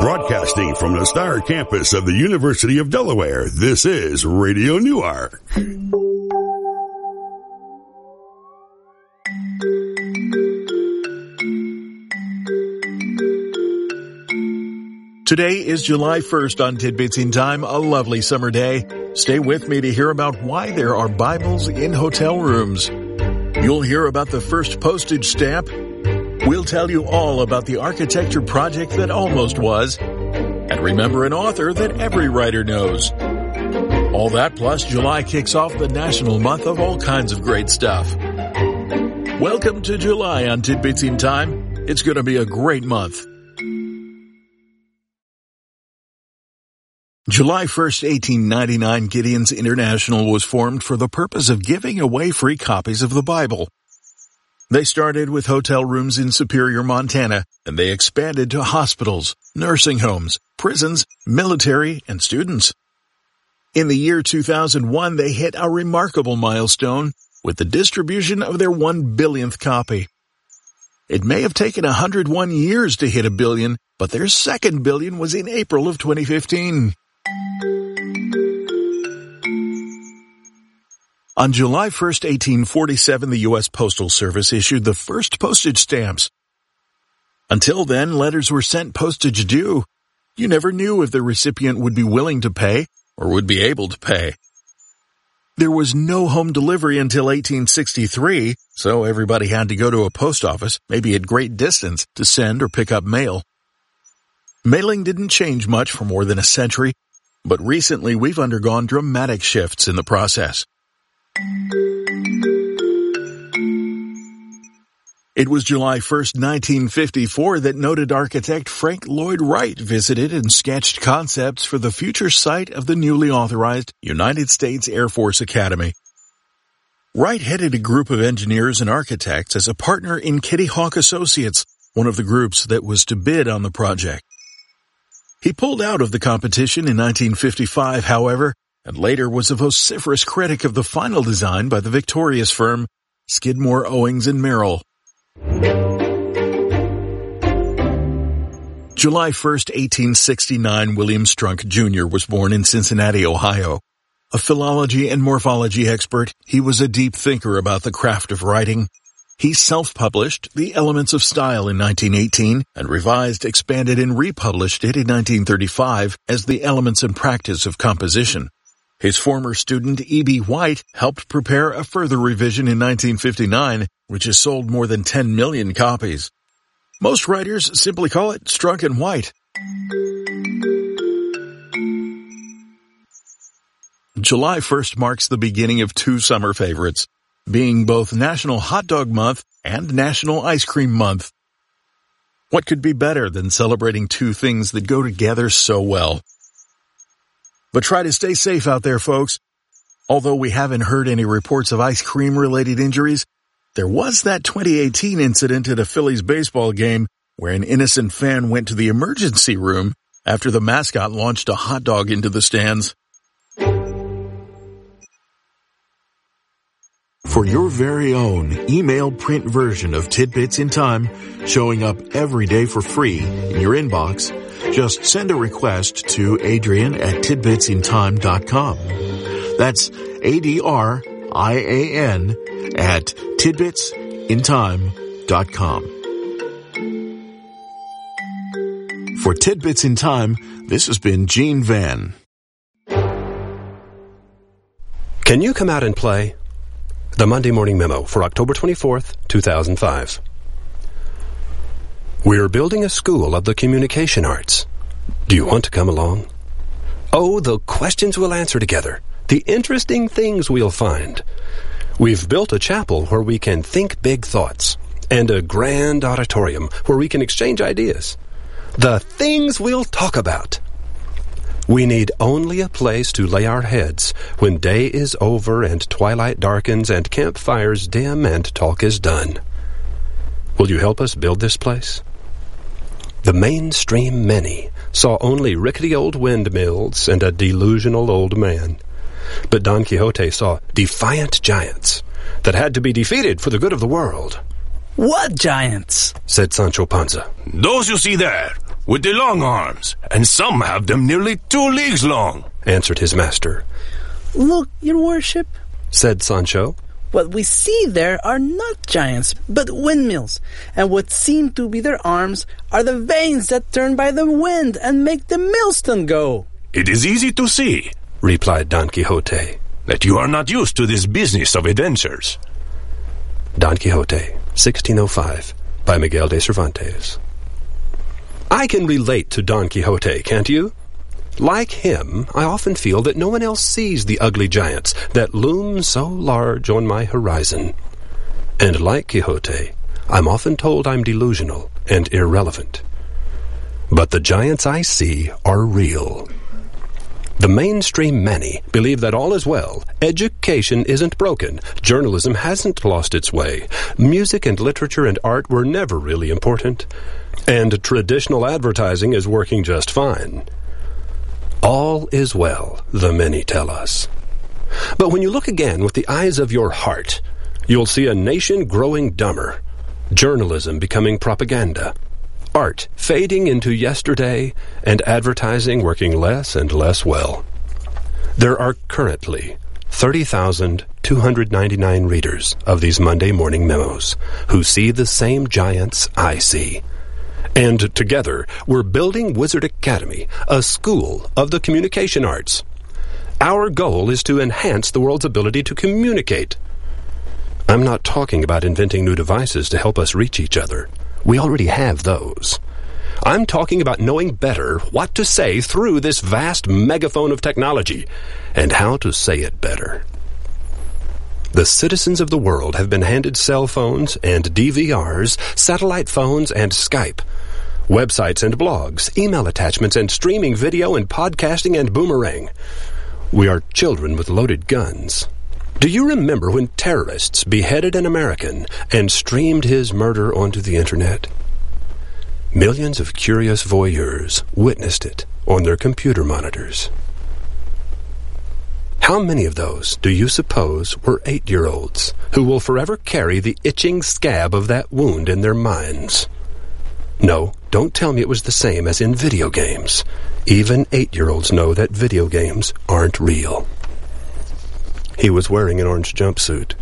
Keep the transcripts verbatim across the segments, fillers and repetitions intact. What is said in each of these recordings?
Broadcasting from the Star Campus of the University of Delaware, this is Radio Newark. Today is July first on Tidbits in Time, a lovely summer day. Stay with me to hear about why there are Bibles in hotel rooms. You'll hear about the first postage stamp. We'll tell you all about the architecture project that almost was. And remember an author that every writer knows. All that plus July kicks off the national month of all kinds of great stuff. Welcome to July on Tidbits in Time. It's going to be a great month. July first, eighteen ninety-nine, Gideon's International was formed for the purpose of giving away free copies of the Bible. They started with hotel rooms in Superior, Montana, and they expanded to hospitals, nursing homes, prisons, military, and students. In the year two thousand one, they hit a remarkable milestone with the distribution of their one billionth copy. It may have taken one hundred one years to hit a billion, but their second billion was in April of twenty fifteen. On July first, eighteen forty-seven, the U S Postal Service issued the first postage stamps. Until then, letters were sent postage due. You never knew if the recipient would be willing to pay or would be able to pay. There was no home delivery until eighteen sixty-three, so everybody had to go to a post office, maybe at great distance, to send or pick up mail. Mailing didn't change much for more than a century, but recently we've undergone dramatic shifts in the process. It was July first, nineteen fifty-four that noted architect Frank Lloyd Wright visited and sketched concepts for the future site of the newly authorized United States Air Force Academy. Wright headed a group of engineers and architects as a partner in Kitty Hawk Associates, one of the groups that was to bid on the project. He pulled out of the competition in nineteen fifty-five, however, and later was a vociferous critic of the final design by the victorious firm Skidmore, Owings and Merrill. July first, eighteen sixty-nine, William Strunk Junior was born in Cincinnati, Ohio. A philology and morphology expert, he was a deep thinker about the craft of writing. He self-published The Elements of Style in nineteen eighteen and revised, expanded, and republished it in nineteen thirty-five as The Elements and Practice of Composition. His former student E B. White helped prepare a further revision in nineteen fifty-nine, which has sold more than ten million copies. Most writers simply call it Strunk and White. July first marks the beginning of two summer favorites, being both National Hot Dog Month and National Ice Cream Month. What could be better than celebrating two things that go together so well? But try to stay safe out there, folks. Although we haven't heard any reports of ice cream-related injuries, there was that twenty eighteen incident at a Phillies baseball game where an innocent fan went to the emergency room after the mascot launched a hot dog into the stands. For your very own email print version of Tidbits in Time, showing up every day for free in your inbox, just send a request to Adrian at tidbits in time dot com. That's A D R I A N at tidbits in time dot com. For Tidbits in Time, this has been Gene Van. Can you come out and play? The Monday Morning Memo for October twenty-fourth, two thousand five. We're building a school of the communication arts. Do you want to come along? Oh, the questions we'll answer together. The interesting things we'll find. We've built a chapel where we can think big thoughts, and a grand auditorium where we can exchange ideas. The things we'll talk about. We need only a place to lay our heads when day is over and twilight darkens and campfires dim and talk is done. Will you help us build this place? The mainstream many saw only rickety old windmills and a delusional old man. But Don Quixote saw defiant giants that had to be defeated for the good of the world. What giants? Said Sancho Panza. Those you see there, with the long arms, and some have them nearly two leagues long, answered his master. Look, your worship, said Sancho. What we see there are not giants, but windmills, and what seem to be their arms are the vanes that turn by the wind and make the millstone go. It is easy to see, replied Don Quixote, that you are not used to this business of adventures. Don Quixote, sixteen oh five, by Miguel de Cervantes. I can relate to Don Quixote, can't you? Like him, I often feel that no one else sees the ugly giants that loom so large on my horizon. And like Quixote, I'm often told I'm delusional and irrelevant. But the giants I see are real. The mainstream many believe that all is well, education isn't broken, journalism hasn't lost its way, music and literature and art were never really important, and traditional advertising is working just fine. All is well, the many tell us. But when you look again with the eyes of your heart, you'll see a nation growing dumber, journalism becoming propaganda, art fading into yesterday, and advertising working less and less well. There are currently thirty thousand two hundred ninety-nine readers of these Monday morning memos who see the same giants I see. And together, we're building Wizard Academy, a school of the communication arts. Our goal is to enhance the world's ability to communicate. I'm not talking about inventing new devices to help us reach each other. We already have those. I'm talking about knowing better what to say through this vast megaphone of technology, and how to say it better. The citizens of the world have been handed cell phones and D V Rs, satellite phones and Skype, websites and blogs, email attachments and streaming video and podcasting and boomerang. We are children with loaded guns. Do you remember when terrorists beheaded an American and streamed his murder onto the internet? Millions of curious voyeurs witnessed it on their computer monitors. How many of those do you suppose were eight-year-olds who will forever carry the itching scab of that wound in their minds? No, don't tell me it was the same as in video games. Even eight-year-olds know that video games aren't real. He was wearing an orange jumpsuit.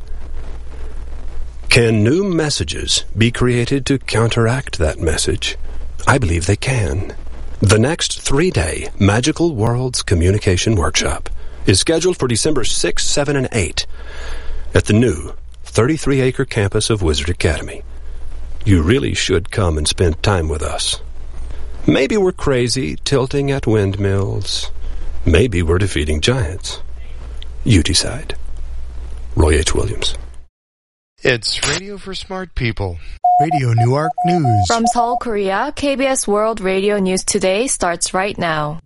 Can new messages be created to counteract that message? I believe they can. The next three-day Magical Worlds Communication Workshop is scheduled for December sixth, seventh, and eighth at the new thirty-three acre campus of Wizard Academy. You really should come and spend time with us. Maybe we're crazy, tilting at windmills. Maybe we're defeating giants. You decide. Roy H. Williams. It's Radio for Smart People. Radio Newark News. From Seoul, Korea, K B S World Radio News Today starts right now.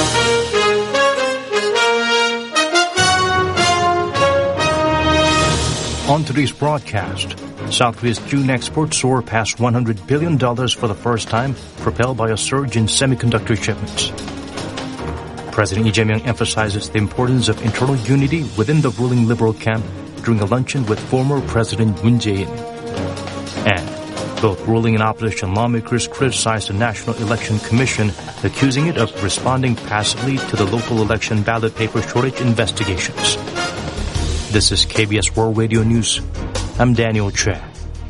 On today's broadcast, South Korea's June exports soar past one hundred billion dollars for the first time, propelled by a surge in semiconductor shipments. President Lee Jae-myung emphasizes the importance of internal unity within the ruling liberal camp during a luncheon with former President Moon Jae-in. And both ruling and opposition lawmakers criticized the National Election Commission, accusing it of responding passively to the local election ballot paper shortage investigations. This is K B S World Radio News. I'm Daniel Choi.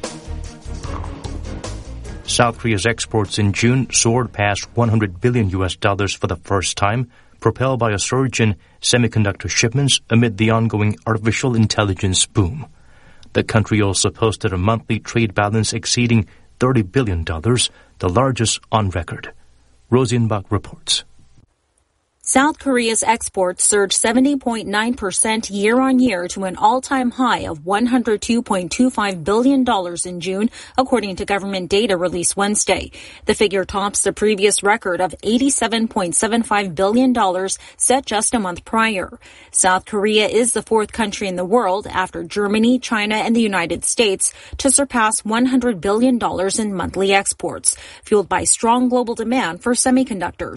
South Korea's exports in June soared past one hundred billion U S dollars for the first time, propelled by a surge in semiconductor shipments amid the ongoing artificial intelligence boom. The country also posted a monthly trade balance exceeding thirty billion dollars, the largest on record. Rosenbach reports. South Korea's exports surged seventy point nine percent year-on-year to an all-time high of one hundred two point two five billion dollars in June, according to government data released Wednesday. The figure tops the previous record of eighty-seven point seven five billion dollars set just a month prior. South Korea is the fourth country in the world, after Germany, China, and the United States, to surpass one hundred billion dollars in monthly exports, fueled by strong global demand for semiconductors.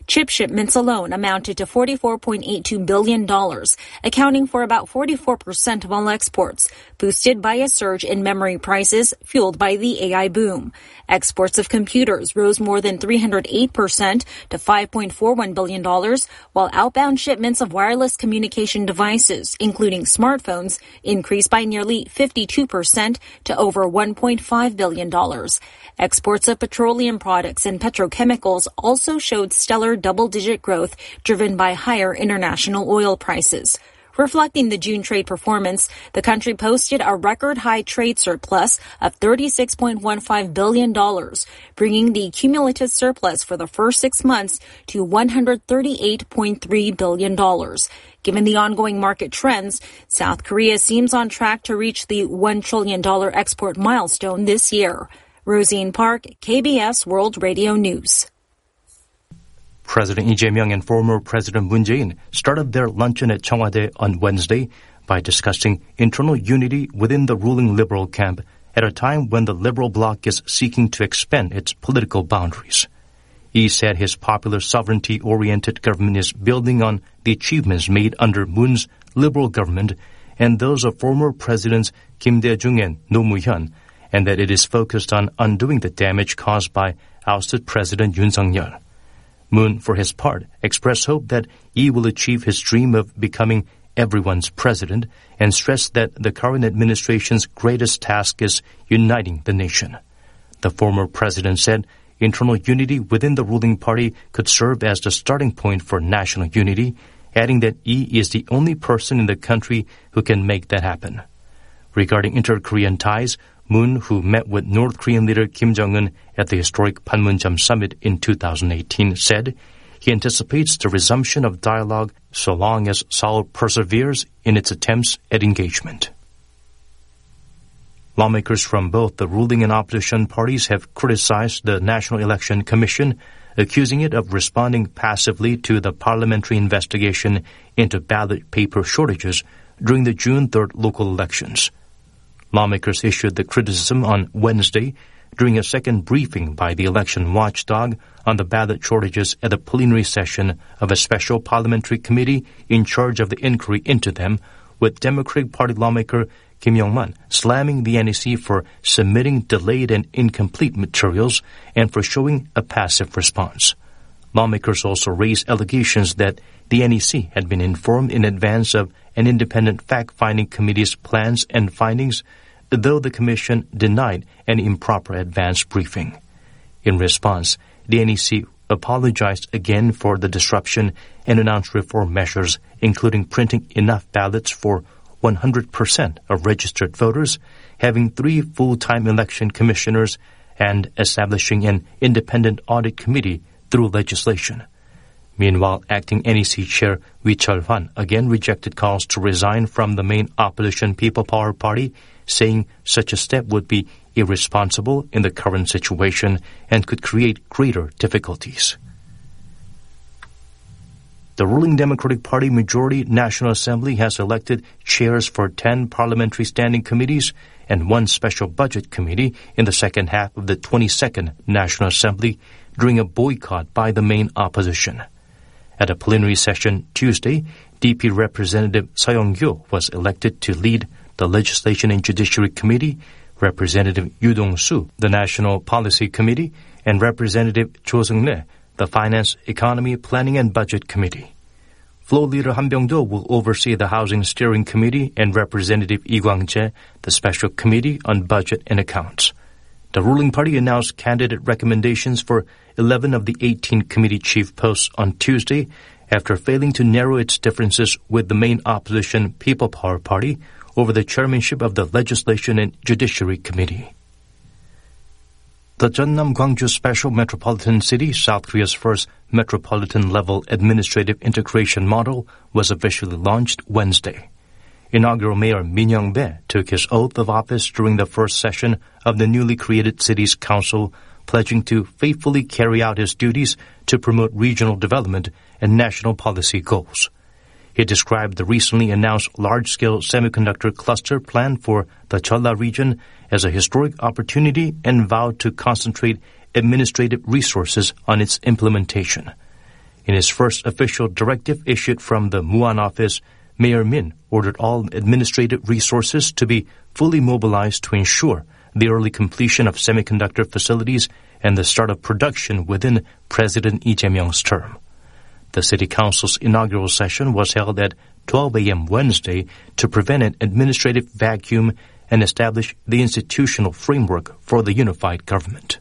Chip shipments alone amounted to forty-four point eight two billion dollars, accounting for about forty-four percent of all exports, boosted by a surge in memory prices fueled by the A I boom. Exports of computers rose more than three hundred eight percent to five point four one billion dollars, while outbound shipments of wireless communication devices, including smartphones, increased by nearly fifty-two percent to over one point five billion dollars. Exports of petroleum products and petrochemicals also showed stellar double-digit growth driven by higher international oil prices. Reflecting the June trade performance, the country posted a record-high trade surplus of thirty-six point one five billion dollars, bringing the cumulative surplus for the first six months to one hundred thirty-eight point three billion dollars. Given the ongoing market trends, South Korea seems on track to reach the one trillion dollars export milestone this year. Rosine Park, K B S World Radio News. President Lee Jae-myung and former President Moon Jae-in started their luncheon at Cheongwade on Wednesday by discussing internal unity within the ruling liberal camp at a time when the liberal bloc is seeking to expand its political boundaries. He said his popular sovereignty-oriented government is building on the achievements made under Moon's liberal government and those of former Presidents Kim Dae-jung and Roh Moo-hyun, and that it is focused on undoing the damage caused by ousted President Yoon Suk-yeol. Moon, for his part, expressed hope that he will achieve his dream of becoming everyone's president and stressed that the current administration's greatest task is uniting the nation. The former president said internal unity within the ruling party could serve as the starting point for national unity, adding that he is the only person in the country who can make that happen. Regarding inter-Korean ties, Moon, who met with North Korean leader Kim Jong-un at the historic Panmunjom summit in two thousand eighteen, said he anticipates the resumption of dialogue so long as Seoul perseveres in its attempts at engagement. Lawmakers from both the ruling and opposition parties have criticized the National Election Commission, accusing it of responding passively to the parliamentary investigation into ballot paper shortages during the June third local elections. Lawmakers issued the criticism on Wednesday during a second briefing by the election watchdog on the ballot shortages at the plenary session of a special parliamentary committee in charge of the inquiry into them, with Democratic Party lawmaker Kim Yong-man slamming the N E C for submitting delayed and incomplete materials and for showing a passive response. Lawmakers also raised allegations that the N E C had been informed in advance of an independent fact-finding committee's plans and findings, though the Commission denied an improper advance briefing. In response, the N E C apologized again for the disruption and announced reform measures, including printing enough ballots for one hundred percent of registered voters, having three full-time election commissioners, and establishing an independent audit committee through legislation. Meanwhile, acting N E C chair Wee Chul-hwan again rejected calls to resign from the main opposition People Power Party, saying such a step would be irresponsible in the current situation and could create greater difficulties. The ruling Democratic Party majority National Assembly has elected chairs for ten parliamentary standing committees and one special budget committee in the second half of the twenty-second National Assembly during a boycott by the main opposition. At a plenary session Tuesday, D P Representative Seo Yong-gyo was elected to lead the Legislation and Judiciary Committee, Representative Yoo Dong-soo, the National Policy Committee, and Representative Cho Seung-rae, the Finance, Economy, Planning and Budget Committee. Floor Leader Han Byung-do will oversee the Housing Steering Committee and Representative Lee Kwang-jae, the Special Committee on Budget and Accounts. The ruling party announced candidate recommendations for eleven of the eighteen committee chief posts on Tuesday after failing to narrow its differences with the main opposition People Power Party over the chairmanship of the Legislation and Judiciary Committee. The Jeonnam Gwangju Special Metropolitan City, South Korea's first metropolitan-level administrative integration model, was officially launched Wednesday. Inaugural Mayor Min Young-bae took his oath of office during the first session of the newly created city's council, pledging to faithfully carry out his duties to promote regional development and national policy goals. He described the recently announced large-scale semiconductor cluster plan for the Jeolla region as a historic opportunity and vowed to concentrate administrative resources on its implementation. In his first official directive issued from the Muan office, Mayor Min ordered all administrative resources to be fully mobilized to ensure the early completion of semiconductor facilities and the start of production within President Lee Jae-myung's term. The City Council's inaugural session was held at twelve a.m. Wednesday to prevent an administrative vacuum and establish the institutional framework for the unified government.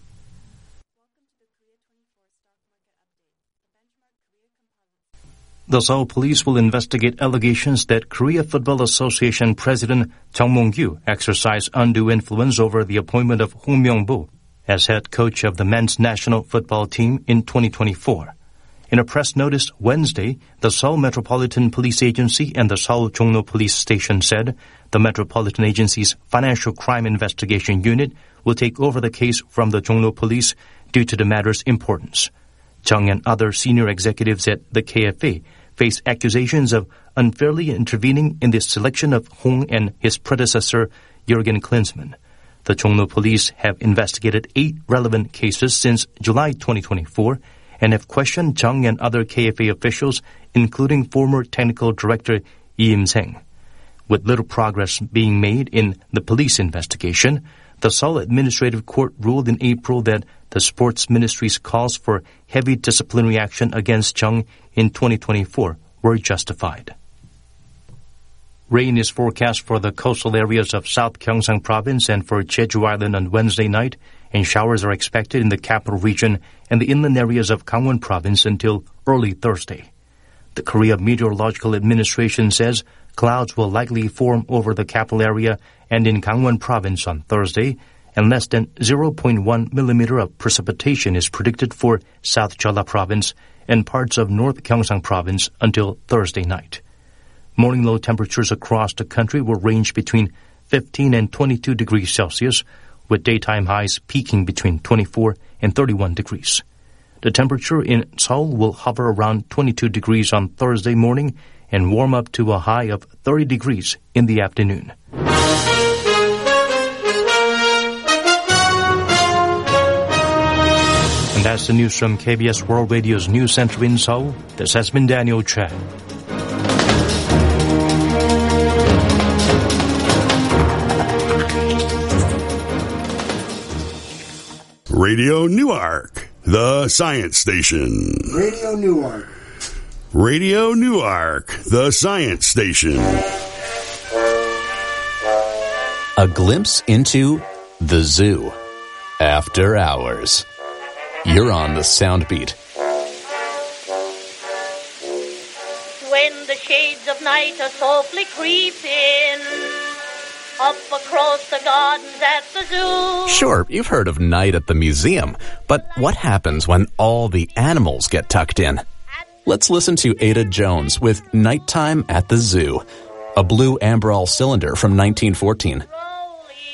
The Seoul police will investigate allegations that Korea Football Association President Jung Mong-gyu exercised undue influence over the appointment of Hong Myung-bo as head coach of the men's national football team in twenty twenty-four. In a press notice Wednesday, the Seoul Metropolitan Police Agency and the Seoul Jongno Police Station said the Metropolitan Agency's Financial Crime Investigation Unit will take over the case from the Jongno Police due to the matter's importance. Jung and other senior executives at the K F A face accusations of unfairly intervening in the selection of Hong and his predecessor, Jürgen Klinsmann. The Jongno Police have investigated eight relevant cases since July twenty twenty-four and have questioned Jung and other K F A officials, including former technical director Lee Im-seng. With little progress being made in the police investigation, the Seoul Administrative Court ruled in April that the Sports Ministry's calls for heavy disciplinary action against Jung in twenty twenty-four were justified. Rain is forecast for the coastal areas of South Gyeongsang Province and for Jeju Island on Wednesday night, and showers are expected in the capital region and the inland areas of Gangwon Province until early Thursday. The Korea Meteorological Administration says clouds will likely form over the capital area and in Gangwon Province on Thursday, and less than zero point one millimeter of precipitation is predicted for South Jeolla Province and parts of North Gyeongsang Province until Thursday night. Morning low temperatures across the country will range between fifteen and twenty-two degrees Celsius, with daytime highs peaking between twenty-four and thirty-one degrees. The temperature in Seoul will hover around twenty-two degrees on Thursday morning and warm up to a high of thirty degrees in the afternoon. And that's the news from K B S World Radio's News Center in Seoul. This has been Daniel Chen. Radio Newark, the science station. Radio Newark. Radio Newark, the science station. A glimpse into the zoo. After hours. You're on the sound beat. When the shades of night are softly creeping up across the gardens at the zoo. Sure, you've heard of night at the museum, but what happens when all the animals get tucked in? Let's listen to Ada Jones with Nighttime at the Zoo, a blue Amberol cylinder from nineteen fourteen.